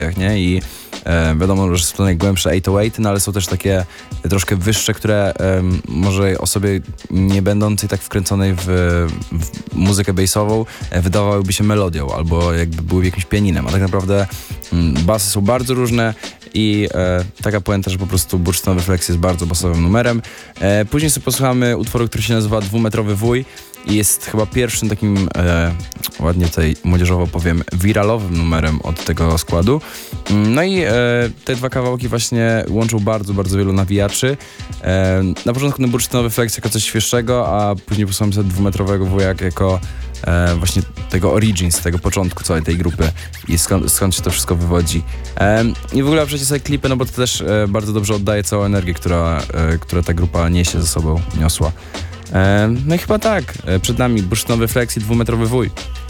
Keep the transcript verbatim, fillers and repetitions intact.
nie? I e, wiadomo, że są to najgłębsze osiem osiem, no ale są też takie troszkę wyższe, które e, może osobie nie będącej tak wkręconej w, w muzykę bassową e, wydawałyby się melodią, albo jakby były jakimś pianinem, a tak naprawdę m, basy są bardzo różne i e, taka puenta, że po prostu Bursztynowy Flex jest bardzo basowym numerem. E, później sobie posłuchamy utworu, który się nazywa Dwumetrowy Wuj i jest chyba pierwszym takim, e, ładnie tutaj młodzieżowo powiem, wiralowym numerem od tego składu. No i e, te dwa kawałki właśnie łączą bardzo, bardzo wielu nawijaczy. E, na początku ten Bursztynowy Flex jako coś świeższego, a później posłuchamy sobie Dwumetrowego Wuja jako e, właśnie tego origins, tego początku całej tej grupy i skąd, skąd się to wszystko wywodzi. E, I w ogóle przecież sobie klipy, no bo to też e, bardzo dobrze oddaje całą energię, która, e, która ta grupa niesie ze sobą, niosła. E, no i chyba tak, e, przed nami Bursztynowy Flex i Dwumetrowy Wuj.